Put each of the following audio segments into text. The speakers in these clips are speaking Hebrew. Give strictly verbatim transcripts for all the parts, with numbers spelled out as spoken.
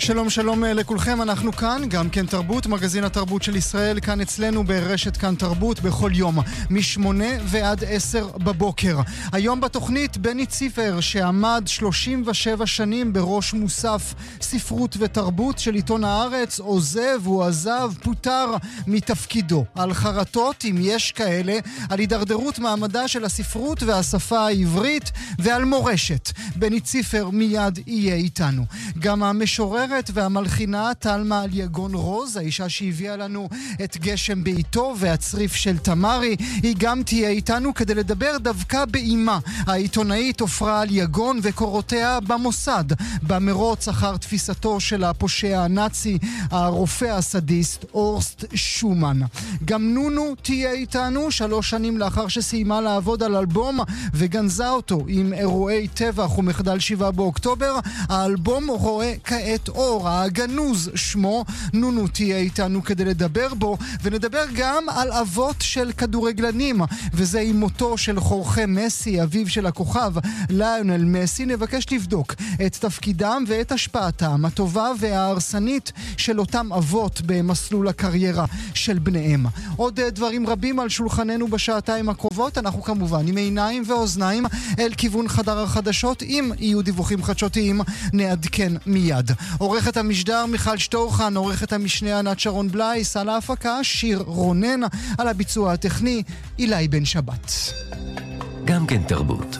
שלום שלום לכולכם, אנחנו כאן, גם כן תרבות, מגזין התרבות של ישראל, כאן אצלנו ברשת כאן תרבות, בכל יום, משמונה ועד עשר בבוקר. היום בתוכנית בני ציפר, שעמד שלושים ושבע שנים בראש מוסף ספרות ותרבות של עיתון הארץ, עוזב, הוא עזב, פוטר מתפקידו. על חרטות, אם יש כאלה, על הידרדרות מעמדה של הספרות והשפה העברית, ועל מורשת. בני ציפר מיד יהיה איתנו. גם המשוררת והמלחינה תלמה אליגון רוז, האישה שהביאה לנו את גשם בעיתו והצריף של תמרי, היא גם תהיה איתנו כדי לדבר דווקא באימה, העיתונאית עופרה אליגון וקורותיה במוסד, במרוץ אחר תפיסתו של הפושע הנאצי, הרופא הסדיסט אורסט שומן. גם נונו תהיה איתנו, שלוש שנים לאחר שסיימה לעבוד על אלבום וגנזה אותו עם אירועי טבח ומחדל שבעה באוקטובר. האלבום רואה כעת אור, הגנוז שמו. נונו תהיה איתנו כדי לדבר בו, ונדבר גם על אבות של כדורגלנים, וזה עם מותו של חורכה מסי, אביו של הכוכב ליונל מסי. נבקש לבדוק את תפקידם ואת השפעתם הטובה וההרסנית של אותם אבות במסלול הקריירה של בניהם. עוד דברים רבים על שולחננו בשעתיים הקרובות. אנחנו כמובן עם עיניים ואוזניים אל כיוון חדר החדשות. אם יהיו דיווחים חדשותיים נעדכן מיד. עורכת המשדר מיכל שטורחן, עורכת המשנה ענת שרון בלייס, על ההפקה שיר רונן, על הביצוע הטכני אילי בן שבת. גם כן תרבות.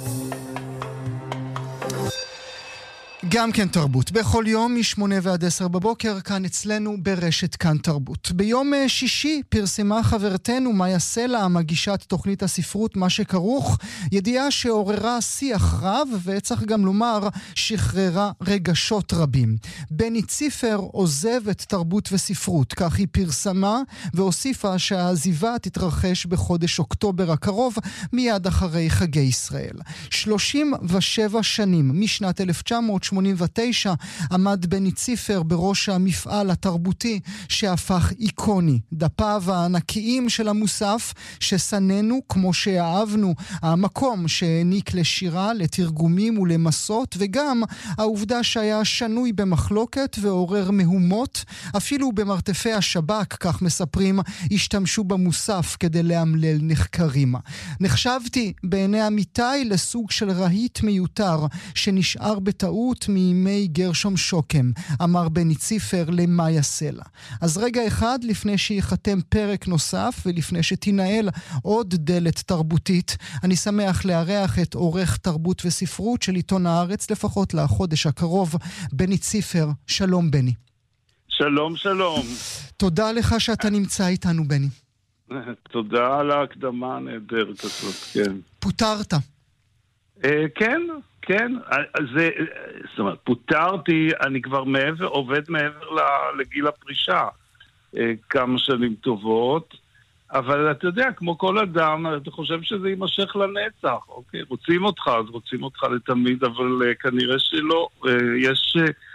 גם כן תרבות, בכל יום משמונה ועד עשר בבוקר, כאן אצלנו ברשת כאן תרבות. ביום שישי פרסמה חברתנו מאיה סלע, מגישת תוכנית הספרות מה שכרוך, ידיעה שעוררה שיח רב, וצריך גם לומר שחררה רגשות רבים. בני ציפר עוזב את תרבות וספרות, כך היא פרסמה, והוסיפה שהעזיבה תתרחש בחודש אוקטובר הקרוב, מיד אחרי חגי ישראל. שלושים ושבע שנים, משנת אלף תשע מאות שמונים ותשע, עמד בני ציפר בראש המפעל התרבותי שהפך איקוני. דפיו הענקיים של המוסף שסננו כמו שאהבנו, המקום שהעניק לשירה, לתרגומים ולמסות, וגם העובדה שהיה שנוי במחלוקת ועורר מהומות. אפילו במרתפי השב"כ, כך מספרים, השתמשו במוסף כדי להמלל נחקרים. נחשבתי בעיני עמיתי לסוג של רהיט מיותר שנשאר בטעות מימי גרשום שוקם, אמר בני ציפר למאיה סלע. אז רגע אחד לפני שיחתם פרק נוסף ולפני שתנהל עוד דלת תרבותית, אני שמח לארח את עורך תרבות וספרות של עיתון הארץ, לפחות לחודש הקרוב, בני ציפר. שלום בני. שלום שלום. תודה לך שאתה נמצא איתנו בני. תודה על ההקדמה הנהדרת הזאת, כן. פוטרת. כן, כן, זה, זאת אומרת, פוטרתי, אני כבר מעבר, עובד מעבר לגיל הפרישה, כמה שנים טובות, אבל אתה יודע, כמו כל אדם, אתה חושב שזה יימשך לנצח, אוקיי? רוצים אותך, אז רוצים אותך לתמיד, אבל כנראה שלא. יש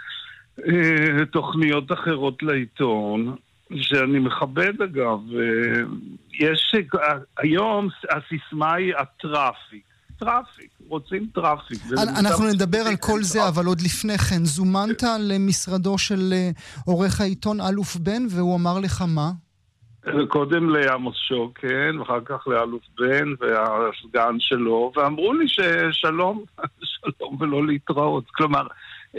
תוכניות אחרות לעיתון, שאני מכבד אגב, יש, היום הסיסמה היא הטראפיק, טראפיק, רוצים טראפיק. אנחנו נדבר על כל זה, אבל עוד לפני כן, זומנת למשרדו של עורך העיתון אלוף בן, והוא אמר לך מה? קודם לעמוס שוקן, ואחר כך לאלוף בן והסגן שלו, ואמרו לי ששלום, שלום ולא להתראות. כלומר,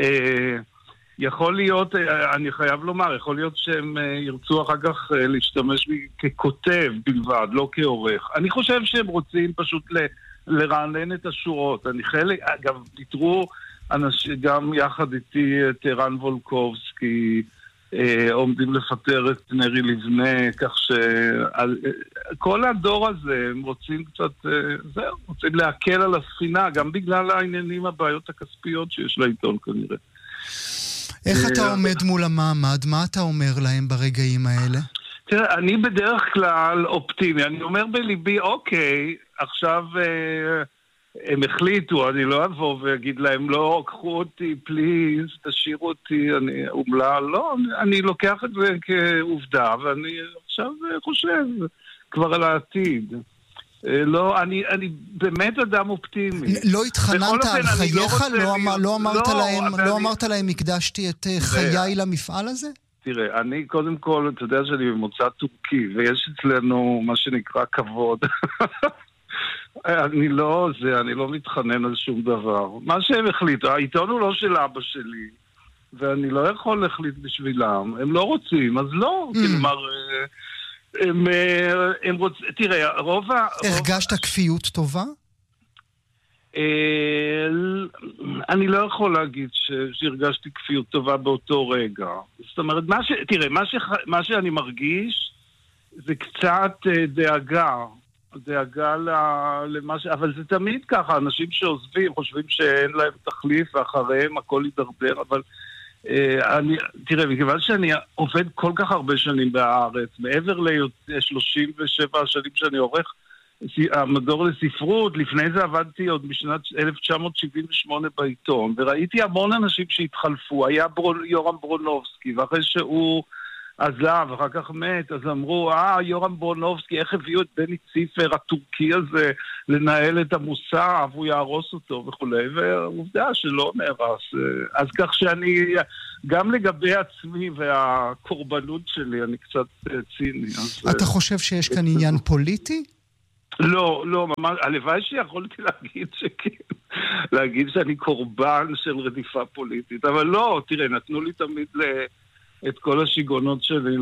יכול להיות, אני חייב לומר, יכול להיות שהם ירצו אחר כך להשתמש בי ככותב בלבד, לא כעורך. אני חושב שהם רוצים פשוט ל... לרענן את השורות. אני חלק, אגב, תתראו אנשים, גם יחד איתי את ערן וולקובסקי, אה, עומדים לפטר את נרי לבנה, כך שכל הדור הזה, הם רוצים קצת, אה, זהו, רוצים להקל על הספינה, גם בגלל העניינים, הבעיות הכספיות שיש לעיתון כנראה. איך אתה עומד מול המעמד? מה אתה אומר להם ברגעים האלה? תראה, אני בדרך כלל אופטימי. אני אומר בליבי, אוקיי, עכשיו אה, הם החליטו, אני לא אבוא ואגיד להם, לא, קחו אותי, פליז, תשאירו אותי, אני אומלל. לא, אני, אני לוקח את זה כעובדה, ואני עכשיו חושב כבר על העתיד. לא, אני, אני באמת אדם אופטימי. לא התחננת על חייך? לא אמרת להם, לא אמרת להם, הקדשתי את חיי למפעל הזה? תראה, אני קודם כל, אתה יודע שאני במוצא טורקי, ויש אצלנו מה שנקרא כבוד. אני לא, זה, אני לא מתחנן על שום דבר. מה שהם החליטו, העיתון הוא לא של אבא שלי, ואני לא יכול להחליט בשבילם. הם לא רוצים, אז לא. כלומר, הם, הם רוצים, תראה, רוב ה... הרגשת כפיות טובה? אני לא יכול להגיד שהרגשתי כפיות טובה באותו רגע. זאת אומרת, מה ש... תראה, מה, ש... מה שאני מרגיש זה קצת דאגה. דאגה למה ש... אבל זה תמיד ככה, אנשים שעוזבים חושבים שאין להם תחליף ואחריהם הכל יידרדר, אבל אני, תראה, מכיוון שאני עובד כל כך הרבה שנים בארץ, מעבר ל-שלושים ושבע השנים שאני עורך המדור לספרות, לפני זה עבדתי עוד בשנת אלף תשע מאות שבעים ושמונה בעיתון, וראיתי המון אנשים שהתחלפו, היה ברון, יורם ברונובסקי, ואחרי שהוא עזב, אחר כך מת, אז אמרו, אה, יורם ברונובסקי, איך הביאו את בני ציפר, הטורקי הזה, לנהל את המוסף, הוא יהרוס אותו וכולי, והעובדה שלא נהרס. אז כך שאני, גם לגבי עצמי והקורבנות שלי, אני קצת ציני. אתה חושב שיש כאן עניין פוליטי? לא, לא, ממש, הלוואי שיכולתי להגיד שכן, להגיד שאני קורבן של רדיפה פוליטית, אבל לא, תראה, נתנו לי תמיד ל... את כל השיגונות שלי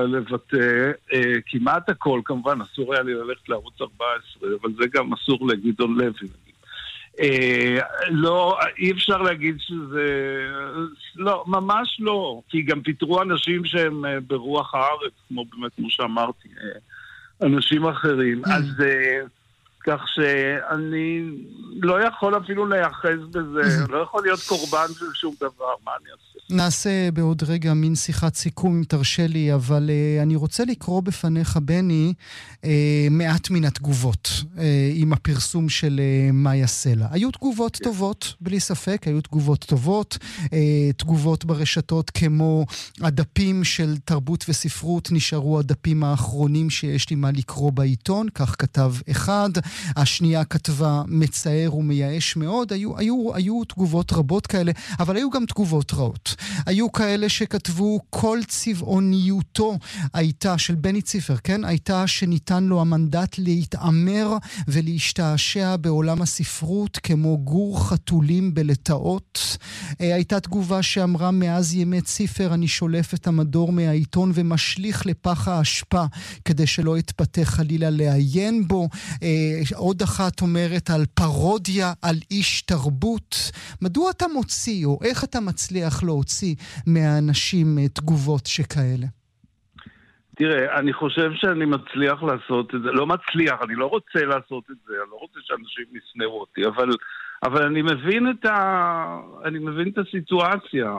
לבטא, אה, כמעט הכל, כמובן, אסור היה לי ללכת לערוץ ארבע עשרה, אבל זה גם אסור לגדעון לוי, נגיד. אה, לא, אי אפשר להגיד שזה... לא, ממש לא, כי גם פיתרו אנשים שהם אה, ברוח הארץ, כמו באמת, כמו שאמרתי, אה, אנשים אחרים. אז... אה, כך שאני לא יכול אפילו להיחז בזה, לא יכול להיות קורבן של שום דבר, מה אני אעשה? נעשה בעוד רגע מין שיחת סיכום, אם תרשה לי, אבל uh, אני רוצה לקרוא בפניך, בני, uh, מעט מן התגובות uh, עם הפרסום של uh, מאיה סלע. היו תגובות yeah. טובות, בלי ספק, היו תגובות טובות, uh, תגובות ברשתות כמו הדפים של תרבות וספרות, נשארו הדפים האחרונים שיש לי מה לקרוא בעיתון, כך כתב אחד, השנייה כתבה מצער ומייאש מאוד, היו, היו, היו תגובות רבות כאלה, אבל היו גם תגובות רעות. היו כאלה שכתבו כל צבעוניותו הייתה, של בני ציפר, כן? הייתה שניתן לו המנדט להתאמר ולהשתעשע בעולם הספרות כמו גור חתולים בלטאות. הייתה תגובה שאמרה מאז ימי ציפר אני שולף את המדור מהעיתון ומשליך לפח האשפה כדי שלא יתפתח חלילה לעיין בו. עוד אחת אומרת על פרודיה, על איש תרבות. מדוע אתה מוציא, או איך אתה מצליח להוציא מהאנשים תגובות שכאלה? תראה, אני חושב שאני מצליח לעשות את זה, לא מצליח, אני לא רוצה לעשות את זה, אני לא רוצה שאנשים ישנאו אותי, אבל, אבל אני מבין את ה... אני מבין את הסיטואציה.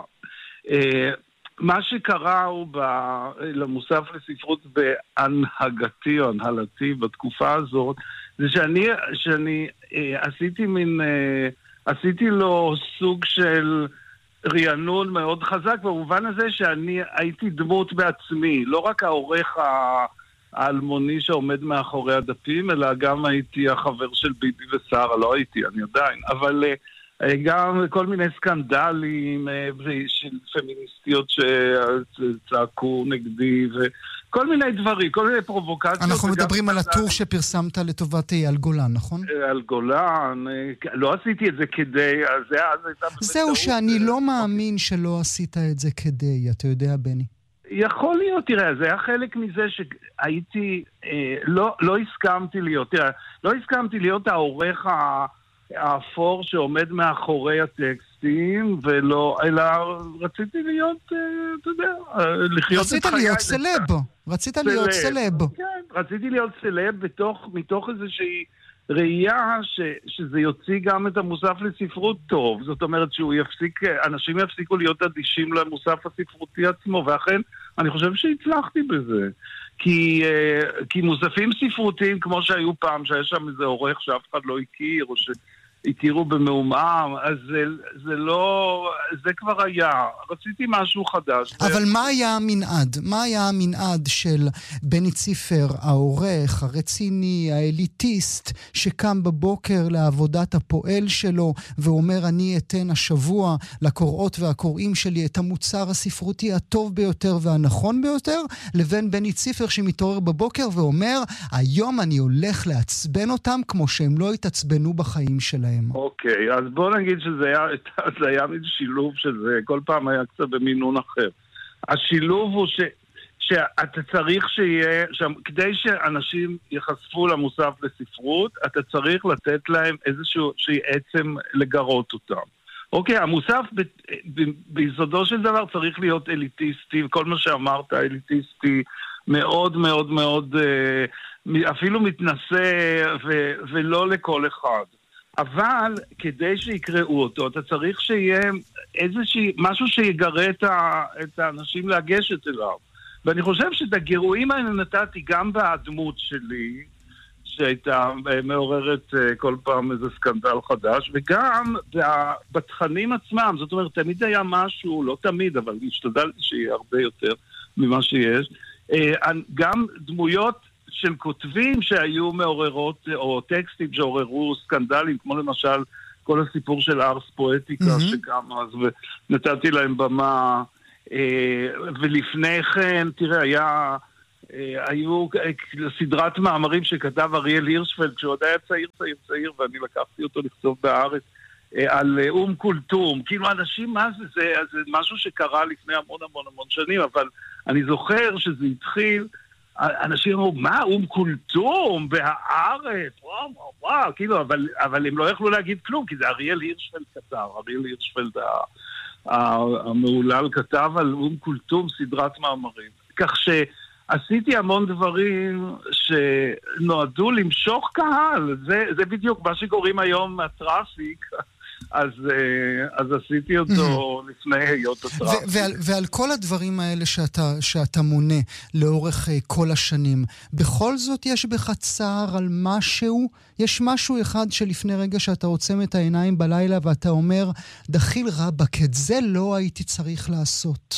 מה שקרה הוא ב... למוסף לספרות בהנהגתי או הנהלתי בתקופה הזאת, זה שאני, שאני אה, עשיתי מין, אה, עשיתי לו סוג של רענון מאוד חזק, במובן הזה שאני הייתי דמות בעצמי, לא רק העורך האלמוני שעומד מאחורי הדפים, אלא גם הייתי החבר של ביבי ושרה, לא הייתי, אני עדיין, אבל אה, גם כל מיני סקנדלים אה, של פמיניסטיות שצעקו נגדי ו... כל מיני דברים, כל מיני פרובוקציות. אנחנו מדברים על הטור שפרסמת לטובת אייל גולן, נכון? על גולן, לא עשיתי את זה כדי, זהו שאני לא מאמין שלא עשית את זה כדי, אתה יודע, בני. יכול להיות, תראה, זה היה חלק מזה שהייתי, לא הסכמתי להיות, תראה, לא הסכמתי להיות העורך האפור שעומד מאחורי הטקסטים, ולא, אלא רציתי להיות, אתה יודע, לחיות את חיי. רצית להיות סלב. רצית להיות סלב. כן, רציתי להיות סלב בתוך, מתוך איזושהי ראייה ש, שזה יוציא גם את המוסף לספרות טוב. זאת אומרת שהוא יפסיק, אנשים יפסיקו להיות אדישים למוסף הספרותי עצמו, ואכן אני חושב שהצלחתי בזה. כי, כי מוספים ספרותיים כמו שהיו פעם, שיש שם איזה עורך שאף אחד לא הכיר, או ש... הכירו במעומעם, אז זה, זה לא, זה כבר היה. רציתי משהו חדש. אבל ו... מה היה המנעד? מה היה המנעד של בני ציפר, העורך, הרציני, האליטיסט, שקם בבוקר לעבודת הפועל שלו, ואומר, אני אתן השבוע לקוראות והקוראים שלי את המוצר הספרותי הטוב ביותר והנכון ביותר, לבין בני ציפר שמתעורר בבוקר ואומר, היום אני הולך לעצבן אותם כמו שהם לא התעצבנו בחיים שלהם. אוקיי, אז בוא נגיד שזה היה, זה היה מין שילוב של זה, כל פעם היה קצת במינון אחר. השילוב הוא ש, שאתה צריך שיהיה, ש, כדי שאנשים יחשפו למוסף לספרות, אתה צריך לתת להם איזשהו שהיא עצם לגרות אותם. אוקיי, המוסף ב, ב, ביסודו של דבר צריך להיות אליטיסטי, כל מה שאמרת אליטיסטי, מאוד מאוד מאוד, אפילו מתנשא ו, ולא לכל אחד. אבל כדי שיקראו אותו, אתה צריך שיהיה איזושהי, משהו שיגרה את, ה, את האנשים לגשת אליו. ואני חושב שאת הגירויים האלה נתתי גם בדמות שלי, שהייתה מעוררת כל פעם איזה סקנדל חדש, וגם בתכנים עצמם. זאת אומרת, תמיד היה משהו, לא תמיד, אבל השתדלתי שיהיה הרבה יותר ממה שיש. גם דמויות של כותבים שהיו מעוררות, או טקסטים שעוררו סקנדלים, כמו למשל כל הסיפור של ארס פואטיקה, mm-hmm. שגם אז, ונתתי להם במה, ולפני כן, תראה, היה, היו סדרת מאמרים שכתב אריאל הירשפלד, כשהוא עוד היה צעיר, צעיר, צעיר, ואני לקחתי אותו לכתוב בארץ, על אום כולתום. כאילו, אנשים, מה זה? זה, זה משהו שקרה לפני המון המון המון שנים, אבל אני זוכר שזה התחיל, אנשים אמרו, מה, אום כולתום בהארץ, וואו, וואו, וואו, כאילו, אבל, אבל הם לא יכלו להגיד כלום, כי זה אריאל הירשפלד כתב, אריאל הירשפלד המעולל כתב על אום כולתום סדרת מאמרים. כך שעשיתי המון דברים שנועדו למשוך קהל, זה, זה בדיוק מה שקוראים היום הטראפיק, אז, אז עשיתי אותו לפני היות הטראפיק. ועל, ועל כל הדברים האלה שאתה, שאתה מונה לאורך כל השנים, בכל זאת יש בך צער על משהו? יש משהו אחד שלפני רגע שאתה עוצם את העיניים בלילה ואתה אומר, דחיל רבק, את זה לא הייתי צריך לעשות.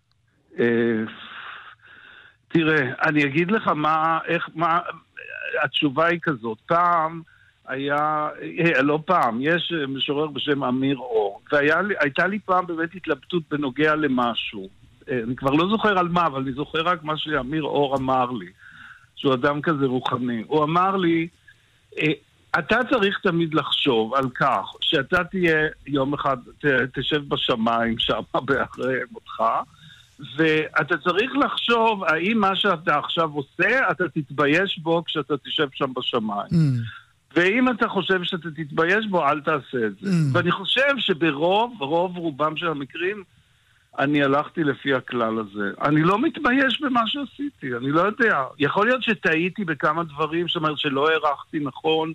תראה, אני אגיד לך מה, איך, מה, התשובה היא כזאת. פעם, היה, לא פעם, יש משורר בשם אמיר אור, והייתה לי פעם באמת התלבטות בנוגע למשהו. אני כבר לא זוכר על מה, אבל אני זוכר רק מה שאמיר אור אמר לי, שהוא אדם כזה רוחני. הוא אמר לי, אתה צריך תמיד לחשוב על כך, שאתה תהיה יום אחד, תשב בשמיים שם באחרי מותך, ואתה צריך לחשוב האם מה שאתה עכשיו עושה, אתה תתבייש בו כשאתה תשב שם בשמיים. Mm. ואם אתה חושב שאתה תתבייש בו, אל תעשה את זה. Mm. ואני חושב שברוב, רוב רובם של המקרים, אני הלכתי לפי הכלל הזה. אני לא מתבייש במה שעשיתי, אני לא יודע. יכול להיות שטעיתי בכמה דברים, זאת אומרת שלא הערכתי נכון,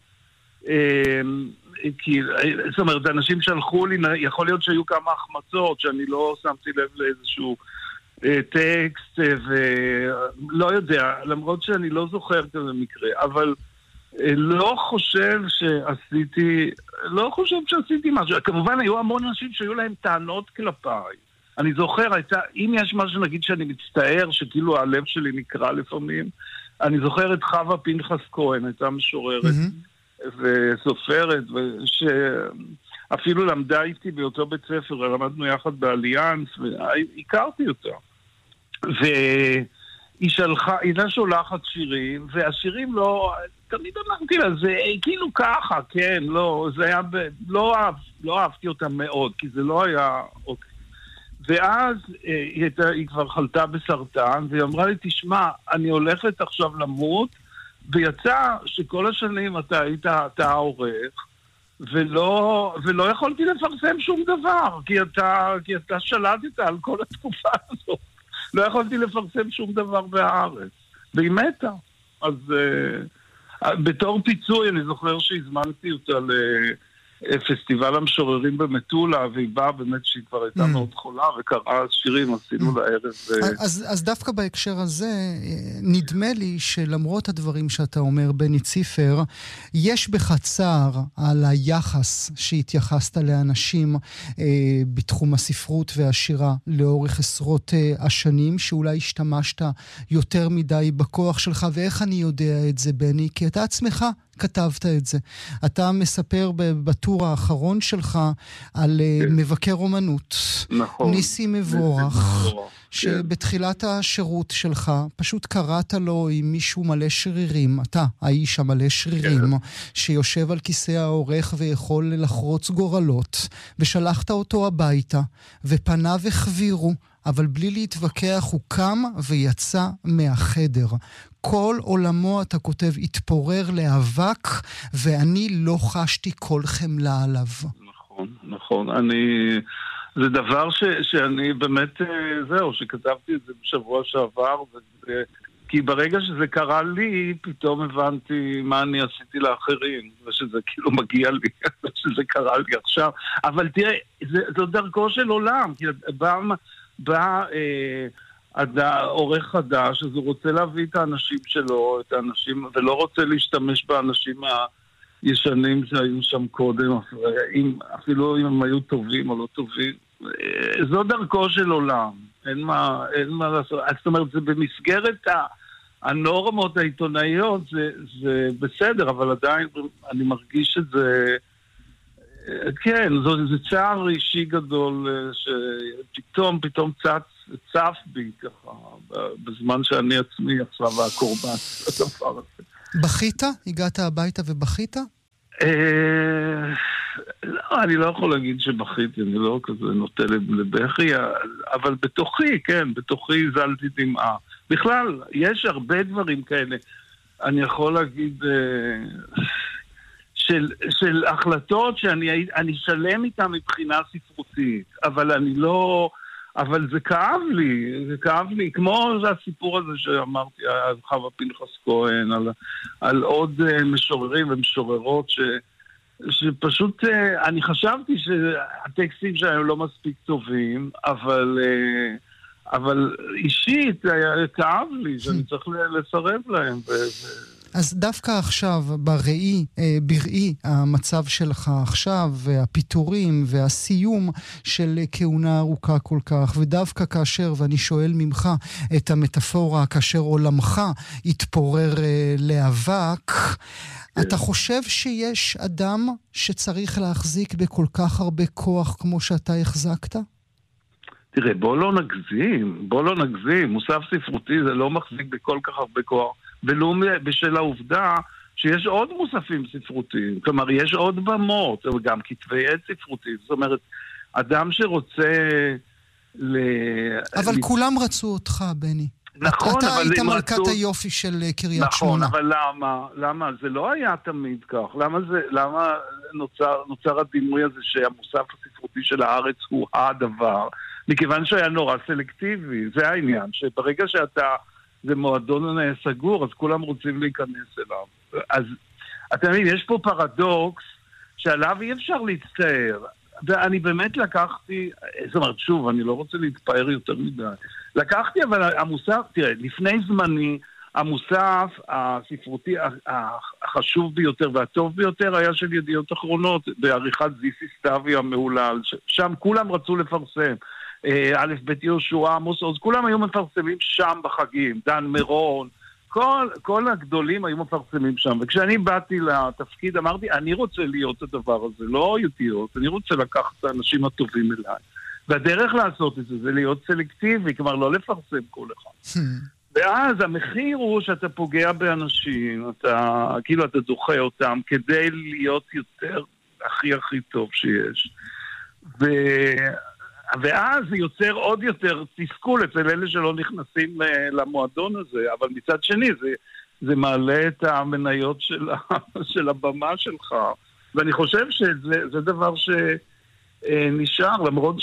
כי, זאת אומרת, אנשים שלחו לי, יכול להיות שהיו כמה החמצות, שאני לא שמתי לב לאיזשהו טקסט, ולא יודע, למרות שאני לא זוכר כזה מקרה, אבל לא חושב שעשיתי, לא חושב שעשיתי משהו. כמובן, היו המון אנשים שהיו להם טענות כלפיי. אני זוכר, הייתה, אם יש משהו נגיד שאני מצטער, שכאילו הלב שלי נקרא לפעמים, אני זוכר את חווה פנחס כהן, הייתה משוררת mm-hmm. וסופרת, שאפילו למדה איתי באותו בית ספר, למדנו יחד באליאנס, והכרתי אותה. והיא שלחה, היא לא שולחת שירים, והשירים לא, תמיד אמרתי לה, זה כאילו ככה, כן, לא, זה היה, ב, לא, אהב, לא אהבתי אותה מאוד, כי זה לא היה, אוקיי. ואז היא, הייתה, היא כבר חלתה בסרטן, והיא אמרה לי, תשמע, אני הולכת עכשיו למות, ויצא שכל השנים אתה היית, אתה העורך, ולא, ולא יכולתי לפרסם שום דבר, כי אתה, כי אתה שלטת על כל התקופה הזאת. לא יכולתי לפרסם שום דבר בארץ. והיא מתה. אז uh, בתור פיצוי, אני זוכר שהזמנתי אותה ל... פסטיבל המשוררים במטולה, והיא באה באמת שהיא כבר הייתה מאוד חולה, וקראה שירים, עשינו לערב. אז, אז דווקא בהקשר הזה, נדמה לי שלמרות הדברים שאתה אומר, בני ציפר, יש בך צער על היחס שהתייחסת לאנשים אה, בתחום הספרות והשירה לאורך עשרות אה, השנים, שאולי השתמשת יותר מדי בכוח שלך, ואיך אני יודע את זה, בני? כי אתה עצמך כתבת את זה. אתה מספר בטור האחרון שלך על כן. מבקר אומנות. נכון. ניסי מבורך, שבתחילת השירות שלך פשוט קראת לו עם מישהו מלא שרירים, אתה, האיש המלא שרירים, כן. שיושב על כיסא העורך ויכול לחרוץ גורלות, ושלחת אותו הביתה, ופניו החבירו, אבל בלי להתווכח הוא קם ויצא מהחדר. כל עולמו, אתה כותב, התפורר לאבק, ואני לא חשתי כל חמלה עליו. נכון, נכון. אני... זה דבר ש... שאני באמת, זהו, שכתבתי את זה בשבוע שעבר, וזה... כי ברגע שזה קרה לי, פתאום הבנתי מה אני עשיתי לאחרים, ושזה כאילו מגיע לי, שזה קרה לי עכשיו. אבל תראה, זה, זו דרכו של עולם, כי בא... בא אה, עורך חדש, אז הוא רוצה להביא את האנשים שלו, את האנשים, ולא רוצה להשתמש באנשים הישנים שהיו שם קודם, אפילו אם הם היו טובים או לא טובים. זו דרכו של עולם, אין מה, אין מה לעשות. זאת אומרת, זה במסגרת הנורמות העיתונאיות, זה, זה בסדר, אבל עדיין אני מרגיש את זה, כן, זה, זה צער אישי גדול, שפתאום, פתאום צץ, צף בי ככה, בזמן שאני עצמי עכשיו הקורבן, הדבר הזה. בכית? הגעת הביתה ובכית? לא, אני לא יכול להגיד שבכיתי, אני לא כזה נוטה לבכי, אבל בתוכי, כן, בתוכי זלתי דמעה. בכלל, יש הרבה דברים כאלה. אני יכול להגיד של, של החלטות שאני אני שלם איתן מבחינה ספרותית, אבל אני לא... אבל זה כאב לי, זה כאב לי, כמו הסיפור הזה שאמרתי, על חווה פנחס כהן, על, על עוד משוררים ומשוררות ש, שפשוט, אני חשבתי שהטקסטים שלהם לא מספיק טובים, אבל, אבל אישית כאב לי שאני צריך לסרב להם. ו, ו... אז דווקא עכשיו, בראי, בראי, המצב שלך עכשיו, והפיתורים והסיום של כהונה ארוכה כל כך, ודווקא כאשר, ואני שואל ממך את המטאפורה, כאשר עולמך התפורר לאבק, אתה חושב שיש אדם שצריך להחזיק בכל כך הרבה כוח כמו שאתה החזקת? תראה, בוא לא נגזים, בוא לא נגזים. מוסף ספרותי זה לא מחזיק בכל כך הרבה כוח. ולא בשל העובדה שיש עוד מוספים ספרותיים, כלומר יש עוד במות, וגם כתבי עת ספרותיים, זאת אומרת, אדם שרוצה ל... אבל ל... כולם רצו אותך, בני. נכון, אתה אבל... היית מלכת רצו... היופי של קריית נכון, שמונה. נכון, אבל למה? למה? זה לא היה תמיד כך. למה זה... למה נוצר, נוצר הדימוי הזה שהמוסף הספרותי של הארץ הוא הדבר? מכיוון שהיה נורא סלקטיבי, זה העניין, שברגע שאתה... זה מועדון סגור, אז כולם רוצים להיכנס אליו. אז, אתה מבין, יש פה פרדוקס שעליו אי אפשר להצטער. ואני באמת לקחתי, זאת אומרת, שוב, אני לא רוצה להתפאר יותר מדי. לקחתי, אבל המוסף, תראה, לפני זמני, המוסף הספרותי החשוב ביותר והטוב ביותר היה של ידיעות אחרונות, בעריכת זיסי סטאבי המהולל, שם כולם רצו לפרסם. א' ב' יהושע, עמוס עוז, כולם היו מפרסמים שם בחגים, דן מירון, כל, כל הגדולים היו מפרסמים שם, וכשאני באתי לתפקיד אמרתי, אני רוצה להיות הדבר הזה, לא ידיעות, אני רוצה לקחת את האנשים הטובים אליי, והדרך לעשות את זה זה להיות סלקטיבי, כלומר לא לפרסם כל אחד. ואז המחיר הוא שאתה פוגע באנשים, אתה, כאילו אתה דוחה אותם, כדי להיות יותר הכי הכי טוב שיש. ו... ואז זה יוצר עוד יותר תסכול אצל אלה שלא נכנסים למועדון הזה, אבל מצד שני זה, זה מעלה את המניות של, של הבמה שלך, ואני חושב שזה זה דבר שנשאר, למרות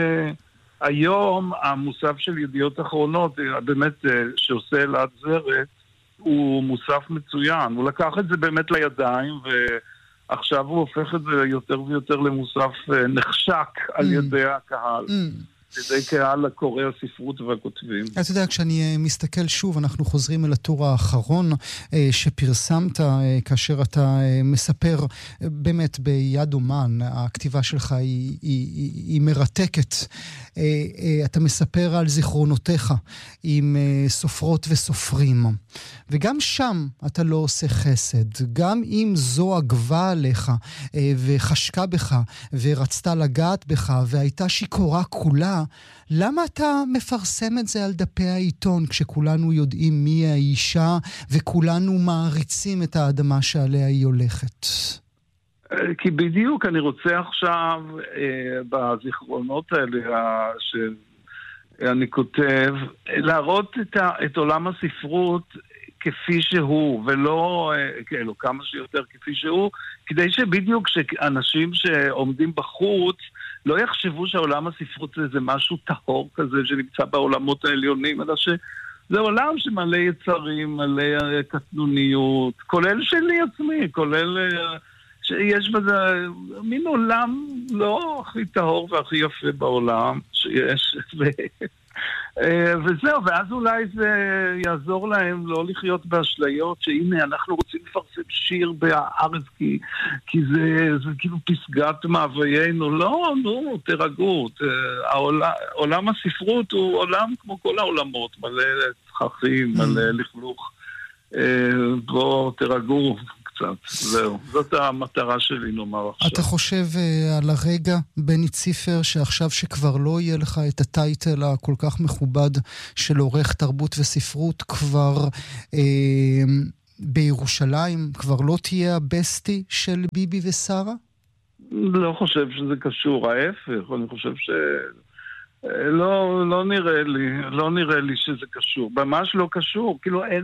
שהיום המוסף של ידיעות אחרונות, באמת שעושה אלעד זרת, הוא מוסף מצוין, הוא לקח את זה באמת לידיים ו... עכשיו הוא הופך את זה יותר ויותר למוסף נחשק על ידי הקהל. ידי קהל הקורא הספרות והכותבים. אתה יודע, כשאני מסתכל שוב, אנחנו חוזרים אל הטור האחרון שפרסמת, כאשר אתה מספר באמת ביד אומן, הכתיבה שלך היא, היא, היא מרתקת. אתה מספר על זיכרונותיך עם סופרות וסופרים. וגם שם אתה לא עושה חסד. גם אם זו עגבה עליך וחשקה בך ורצתה לגעת בך והייתה שיקורה כולה, למה אתה מפרסם את זה על דפי העיתון כשכולנו יודעים מי האישה וכולנו מעריצים את האדמה שעליה היא הולכת? כי בדיוק אני רוצה עכשיו אה, בזיכרונות האלה שאני כותב להראות את, ה, את עולם הספרות כפי שהוא, ולא כאילו כמה שיותר כפי שהוא, כדי שבדיוק שאנשים שעומדים בחוץ לא יחשבו שהעולם הספרות זה משהו טהור כזה שנמצא בעולמות העליונים, אלא שזה עולם שמלא יצרים, מלא קטנוניות, כולל שלי עצמי, כולל שיש בזה מין עולם לא הכי טהור והכי יפה בעולם שיש, ו... וזהו, ואז אולי זה יעזור להם לא לחיות באשליות שהנה אנחנו רוצים לפרסם שיר בארץ כי, כי זה, זה כאילו פסגת מאוויינו. לא, נו, תרגעו. העולם, עולם הספרות הוא עולם כמו כל העולמות, מלא תככים, מלא לכלוך. בואו תרגעו קצת, זהו. זאת המטרה שלי, נאמר עכשיו. אתה חושב uh, על הרגע, בני ציפר, שעכשיו שכבר לא יהיה לך את הטייטל הכל כך מכובד של עורך תרבות וספרות, כבר uh, בירושלים, כבר לא תהיה הבסטי של ביבי ושרה? לא חושב שזה קשור, ההפך, אני חושב ש... לא, לא נראה לי, לא נראה לי שזה קשור. ממש לא קשור, כאילו אין...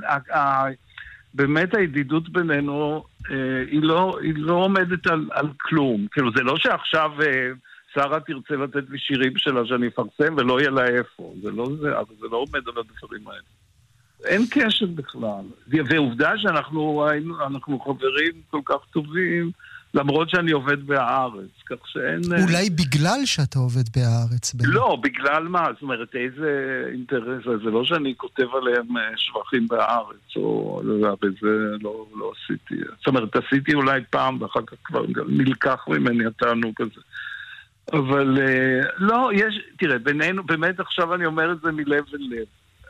באמת הידידות בינינו אה, היא, לא, היא לא עומדת על, על כלום. כאילו זה לא שעכשיו אה, שרה תרצה לתת לי שירים שלה שאני אפרסם ולא יהיה לה איפה. זה לא זה, אבל זה לא עומד על הדברים האלה. אין קשר בכלל. ועובדה שאנחנו אנחנו חברים כל כך טובים, למרות שאני עובד בהארץ, כך שאין... אולי בגלל שאתה עובד בהארץ. בין... לא, בגלל מה? זאת אומרת, איזה אינטרס? זה לא שאני כותב עליהם שבחים בהארץ, או בזה לא, לא עשיתי. זאת אומרת, עשיתי אולי פעם, ואחר כך כבר נלקח ממני התענוג הזה. אבל לא, יש... תראה, בינינו, באמת עכשיו אני אומר את זה מלב ולב.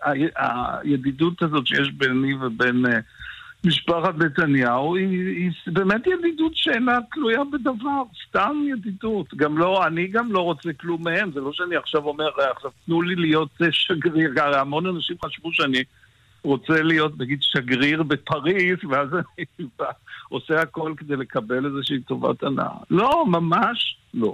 הידידות הזאת שיש ביני ובין... משפחת נתניהו היא, היא באמת ידידות שאינה תלויה בדבר, סתם ידידות. גם לא, אני גם לא רוצה כלום מהם, זה לא שאני עכשיו אומר, עכשיו תנו לי להיות שגריר, המון אנשים חשבו שאני רוצה להיות, נגיד, שגריר בפריז, ואז אני עושה הכל כדי לקבל איזושהי טובת הנאה. לא, ממש לא.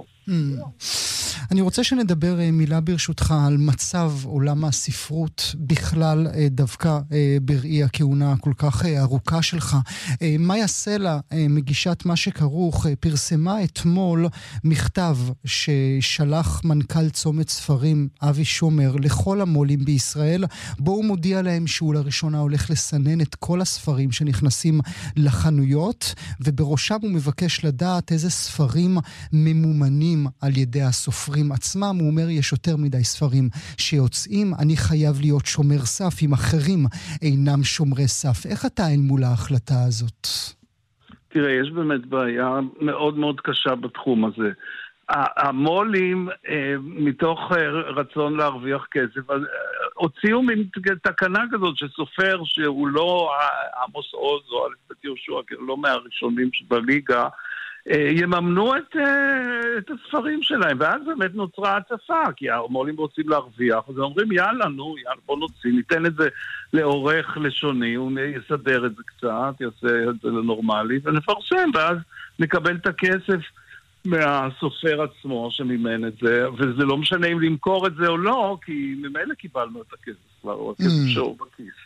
אני רוצה שנדבר מילה ברשותך על מצב עולם הספרות בכלל, דווקא בראי הכהונה כל כך ארוכה שלך. מה יעשה לה מגישת מה שכרוך? פרסמה אתמול מכתב ששלח מנכ"ל צומת ספרים אבי שומר לכל המולים בישראל, בו הוא מודיע להם שהוא לראשונה הולך לסנן את כל הספרים שנכנסים לחנויות, ובראשם הוא מבקש לדעת איזה ספרים ממומנים על ידי הסופרים עצמם. הוא אומר, יש יותר מדי ספרים שיוצאים, אני חייב להיות שומר סף אם אחרים אינם שומרי סף. איך אתה אין מול ההחלטה הזאת? תראה, יש באמת בעיה מאוד מאוד קשה בתחום הזה. המולים, מתוך רצון להרוויח כסף, הוציאו מן תקנה כזאת שסופר שהוא לא עמוס עוז או אלף בית יהושע, לא מהראשונים שבליגה, יממנו את, את הספרים שלהם, ואז באמת נוצרה הצפה, כי המולים רוצים להרוויח, אז הם אומרים, יאללה, נו, יאללה, בוא נוציא, ניתן את זה לעורך לשוני, הוא יסדר את זה קצת, יעשה את זה לנורמלי, ונפרסם, ואז נקבל את הכסף מהסופר עצמו שמימן את זה, וזה לא משנה אם למכור את זה או לא, כי ממילא קיבלנו את הכסף כבר, או הכסף שהוא בכיס.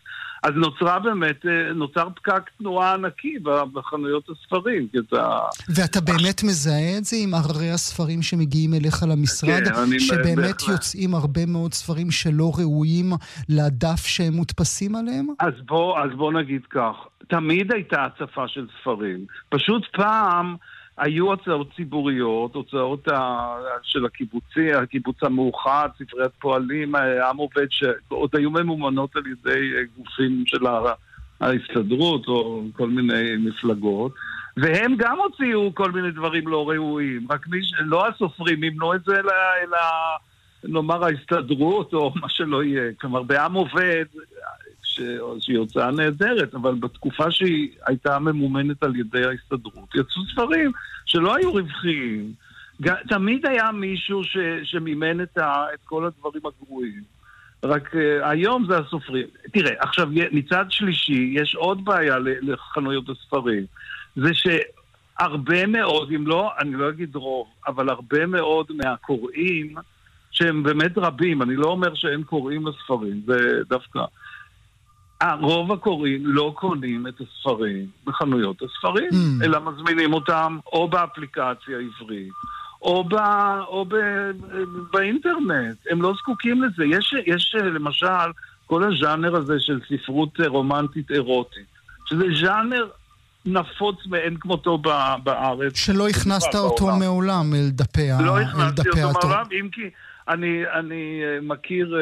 אז נוצרה באמת, נוצר פקק תנועה ענקי בחנויות הספרים. אתה... ואתה באמת מזהה את זה עם הררי הספרים שמגיעים אליך למשרד, כן, שבאמת בהחלט. יוצאים הרבה מאוד ספרים שלא ראויים לדף שהם מודפסים עליהם? אז בוא, אז בוא נגיד כך, תמיד הייתה הצפה של ספרים. פשוט פעם היו הוצאות ציבוריות, הוצאות של הקיבוצי, הקיבוץ המאוחד, ספריית פועלים, עם עובד, שעוד היו ממומנות על ידי גופים של ההסתדרות או כל מיני מפלגות, והם גם הוציאו כל מיני דברים לא ראויים, רק מי, לא הסופרים, ימנו את זה אלא, אלא נאמר ההסתדרות או מה שלא יהיה. כלומר, בעם עובד, שהיא הוצאה נהדרת, אבל בתקופה שהיא הייתה ממומנת על ידי ההסתדרות, יצאו ספרים שלא היו רווחיים. תמיד היה מישהו ש, שמימן את, ה, את כל הדברים הגרועים. רק uh, היום זה הסופרים. תראה, עכשיו מצד שלישי, יש עוד בעיה לחנויות הספרים. זה שהרבה מאוד, אם לא, אני לא אגיד רוב, אבל הרבה מאוד מהקוראים, שהם באמת רבים, אני לא אומר שאין קוראים לספרים, זה דווקא... רוב הקוראים לא קונים את הספרים בחנויות הספרים, mm. אלא מזמינים אותם או באפליקציה העברית, או, ב, או ב, באינטרנט. הם לא זקוקים לזה. יש, יש למשל כל הז'אנר הזה של ספרות רומנטית אירוטית, שזה ז'אנר נפוץ מאין כמותו בארץ. שלא הכנסת אותו בעולם. מעולם אל דפי התור. לא הכנסתי אותו מעולם, אם כי... אני, אני מכיר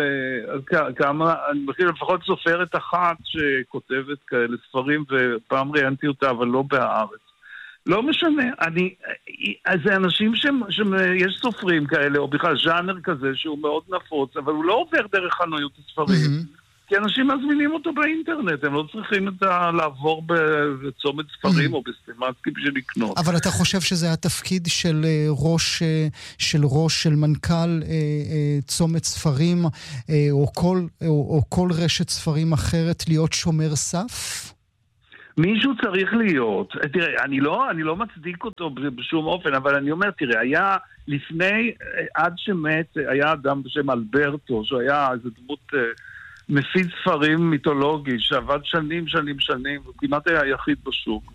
כמה, אני מכיר לפחות סופרת אחת שכותבת כאלה ספרים, ופעם ראיינתי אותה, אבל לא בארץ. לא משנה, אני, זה אנשים שיש סופרים כאלה, או בכלל ז'אנר כזה שהוא מאוד נפוץ, אבל הוא לא עובר דרך חנויות הספרים. Mm-hmm. כי אנשים מזמינים אותו באינטרנט, הם לא צריכים את ה... לעבור בצומת ספרים או בסטימצקי בשביל לקנות. אבל אתה חושב שזה התפקיד של ראש, של ראש, של מנכ"ל צומת ספרים, או כל, או, או כל רשת ספרים אחרת, להיות שומר סף? מישהו צריך להיות. תראה, אני לא, אני לא מצדיק אותו בשום אופן, אבל אני אומר, תראה, היה לפני, עד שמת, היה אדם בשם אלברטו, שהיה איזה דמות... מפיץ ספרים מיתולוגי שעבד שנים שנים שנים, הוא כמעט היה היחיד בשוק.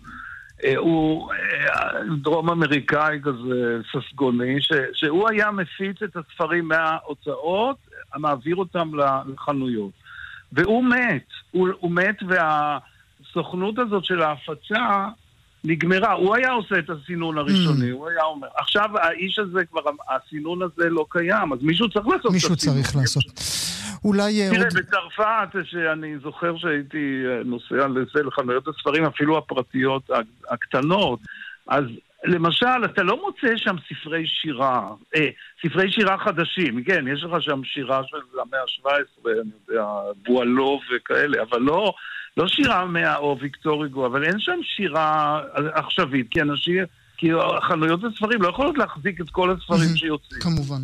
הוא דרום אמריקאי כזה ססגוני, ש, שהוא היה מפיץ את הספרים מההוצאות, מעביר אותם לחנויות. והוא מת, הוא, הוא מת והסוכנות הזאת של ההפצה נגמרה. הוא היה עושה את הסינון הראשוני, mm. הוא היה אומר. עכשיו האיש הזה כבר, הסינון הזה לא קיים, אז מישהו צריך לעשות מישהו את הסינון. מישהו צריך לעשות. אולי... תראה, עוד... בצרפת, שאני זוכר שהייתי נוסע לזה, לחנויות הספרים, אפילו הפרטיות הקטנות, אז למשל, אתה לא מוצא שם ספרי שירה, אה, ספרי שירה חדשים, כן, יש לך שם שירה של המאה ה-שבע עשרה, אני יודע, בואלוב וכאלה, אבל לא, לא שירה מאה או ויקטור הוגו, אבל אין שם שירה עכשווית, כי אנשים, כי חנויות הספרים לא יכולות להחזיק את כל הספרים שיוצאים. כמובן.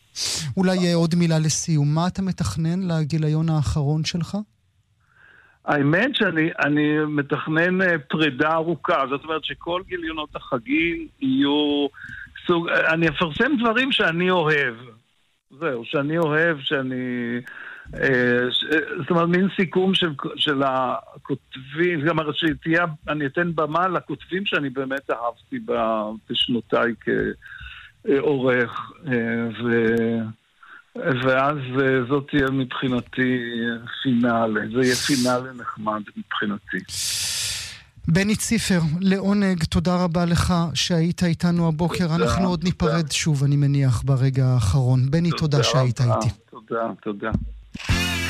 אולי עוד מילה לסיום, מה אתה מתכנן לגיליון האחרון שלך? האמת שאני אני מתכנן פרידה ארוכה, זאת אומרת שכל גיליונות החגים יהיו סוג, אני אפרסם דברים שאני אוהב, זהו, שאני אוהב, שאני, אה, ש, זאת אומרת, מין סיכום של, של הכותבים, זאת אומרת שתהיה, אני אתן במה לכותבים שאני באמת אהבתי בשנותיי כעורך, ו... ואז זאת תהיה מבחינתי פינאלה, זה יהיה פינאלה נחמד מבחינתי. בני ציפר, לעונג, תודה רבה לך שהיית איתנו הבוקר, תודה, אנחנו עוד תודה. ניפרד שוב אני מניח ברגע האחרון. בני, תודה, תודה שהיית איתי. תודה, תודה.